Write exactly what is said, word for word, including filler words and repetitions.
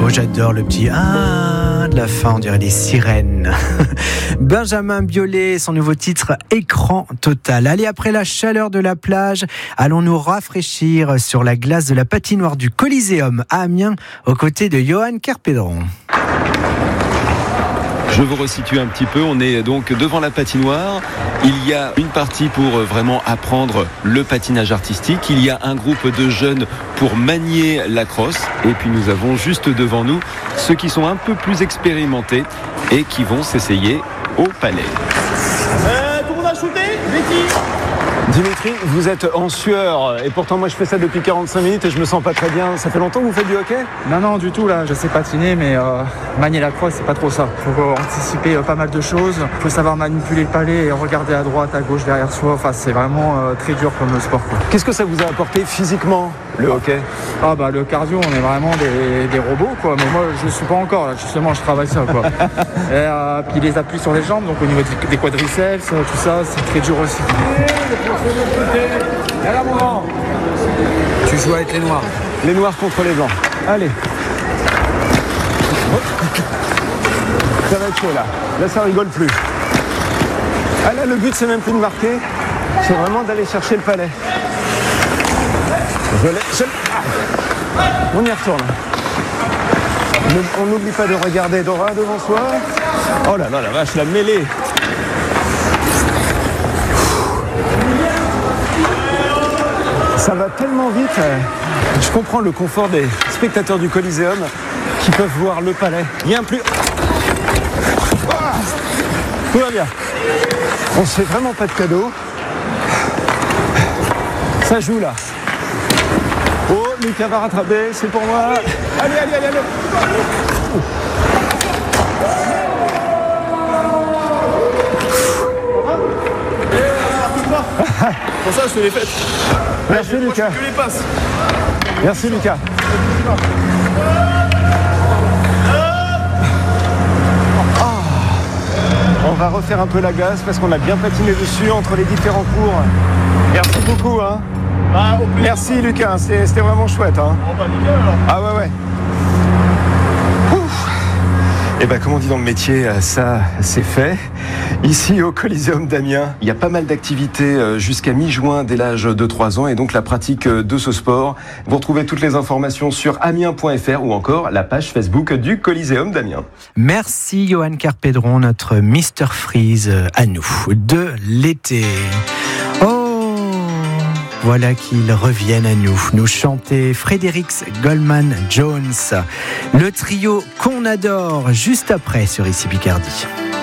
Oh, j'adore le petit ah de la fin, on dirait des sirènes. Benjamin Biolay, son nouveau titre Écran total. Allez, après la chaleur de la plage, allons nous rafraîchir sur la glace de la patinoire du Coliseum à Amiens, aux côtés de Johan Kerpedron. Je vous resitue un petit peu, on est donc devant la patinoire. Il y a une partie pour vraiment apprendre le patinage artistique. Il y a un groupe de jeunes pour manier la crosse. Et puis nous avons juste devant nous ceux qui sont un peu plus expérimentés et qui vont s'essayer au palais. Euh, tout le monde a shooté, Betty ? Dimitri, vous êtes en sueur et pourtant moi je fais ça depuis quarante-cinq minutes et je me sens pas très bien. Ça fait longtemps que vous faites du hockey ? Non, non, du tout là, je sais patiner mais euh, manier la crosse c'est pas trop ça. Faut euh, anticiper euh, pas mal de choses, faut savoir manipuler le palais et regarder à droite, à gauche, derrière soi. Enfin c'est vraiment euh, très dur comme sport quoi. Qu'est-ce que ça vous a apporté physiquement, le hockey ? Ah bah le cardio on est vraiment des, des robots quoi, mais moi je suis pas encore là, justement je travaille ça quoi. Et euh, puis les appuis sur les jambes, donc au niveau des quadriceps, tout ça c'est très dur aussi. Tu joues avec les noirs. Les noirs contre les blancs. Allez. Ça va être chaud là. Là ça rigole plus. Ah là le but c'est même plus de marquer, c'est vraiment d'aller chercher le palais. Je l'ai, je l'ai. Ah. On y retourne. On n'oublie pas de regarder Dora devant soi. Oh là là la vache, la mêlée. Ça va tellement vite. Je comprends le confort des spectateurs du Coliseum qui peuvent voir le palais bien plus. Ah, tout va bien. On se fait vraiment pas de cadeaux. Ça joue là. Oh, Lucas va rattraper, c'est pour moi. Allez, allez, allez, allez. Pour ça, je fais les fêtes. Merci moi, Lucas. Je fais que les passes. Merci Lucas. Oh. On va refaire un peu la glace parce qu'on a bien patiné dessus entre les différents cours. Merci beaucoup. Hein. Bah, Merci Lucas, c'était, c'était vraiment chouette. Hein. Oh, bah, nickel alors. Ah ouais ouais. Et ben, comme on dit dans le métier, ça c'est fait. Ici au Coliseum d'Amiens, il y a pas mal d'activités jusqu'à mi-juin dès l'âge de trois ans et donc la pratique de ce sport. Vous retrouvez toutes les informations sur amiens point f r ou encore la page Facebook du Coliseum d'Amiens. Merci Johan Kerpedron, notre mister Freeze à nous de l'été. Oh, voilà qu'ils reviennent à nous, nous chanter Fredericks Goldman Jones, le trio qu'on adore juste après sur Ici Picardie.